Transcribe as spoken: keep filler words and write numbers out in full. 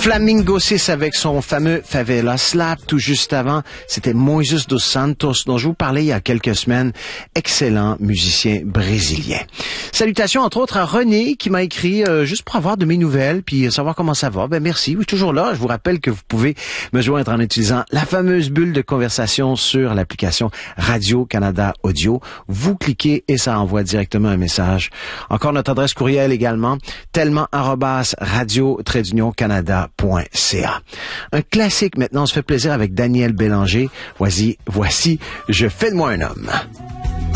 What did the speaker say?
Flamingo six avec son fameux Favela Slap. Tout juste avant, c'était Moises dos Santos dont je vous parlais il y a quelques semaines. Excellent musicien brésilien. Salutations entre autres à René qui m'a écrit euh, juste pour avoir de mes nouvelles puis savoir comment ça va. Ben merci, oui, toujours là. Je vous rappelle que vous pouvez me joindre en utilisant la fameuse bulle de conversation sur l'application Radio-Canada Audio. Vous cliquez et ça envoie directement un message. Encore notre adresse courriel également, tellement arobase radio trait d'union canada point c a. Un classique maintenant, on se fait plaisir avec Daniel Bélanger. Voici, voici, Je fais de moi un homme.